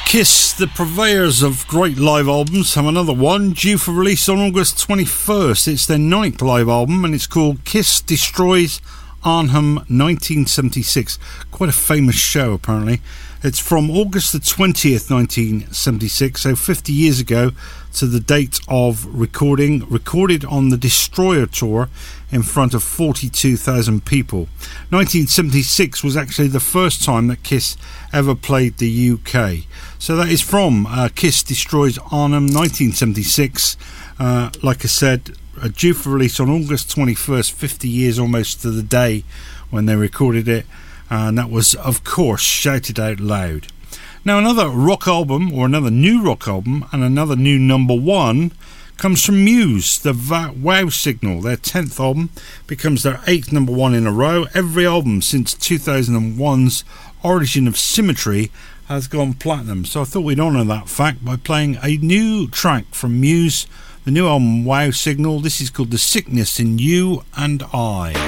Kiss, the purveyors of great live albums, have another one due for release on August 21st. It's their 9th live album and it's called Kiss Destroys Arnhem 1976. Quite a famous show, apparently. It's from August the 20th, 1976, so 50 years ago to the date of recording. Recorded on the Destroyer Tour in front of 42,000 people. 1976 was actually the first time that Kiss ever played the UK. So that is from Kiss Destroys Arnhem 1976. Like I said, due for release on August 21st, 50 years almost to the day when they recorded it. And that was, of course, Shouted Out Loud. Now, another rock album, or another new rock album, and another new number one comes from Muse, the Wow Signal. Their 10th album becomes their 8th number one in a row. Every album since 2001's Origin of Symmetry has gone platinum. So I thought we'd honour that fact by playing a new track from Muse, the new album Wow Signal. This is called The Sickness in You and I.